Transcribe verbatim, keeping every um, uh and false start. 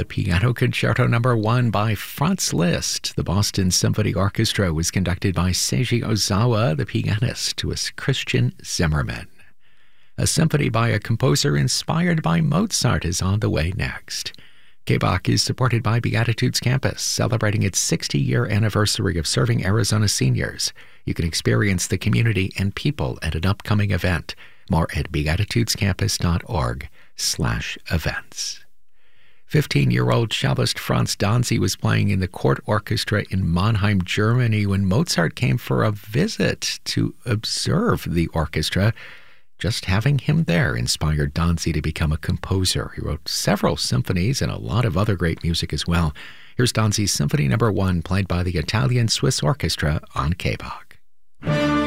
the Piano Concerto Number One by Franz Liszt. The Boston Symphony Orchestra was conducted by Seiji Ozawa. The pianist was Christian Zimmerman. A symphony by a composer inspired by Mozart is on the way next. K B O C is supported by Beatitudes Campus, celebrating its sixty-year anniversary of serving Arizona seniors. You can experience the community and people at an upcoming event. More at beatitudescampus.org slash events. fifteen-year-old cellist Franz Danzi was playing in the court orchestra in Mannheim, Germany, when Mozart came for a visit to observe the orchestra. Just having him there inspired Danzi to become a composer. He wrote several symphonies and a lot of other great music as well. Here's Danzi's Symphony Number One, played by the Italian Swiss Orchestra on K B O C.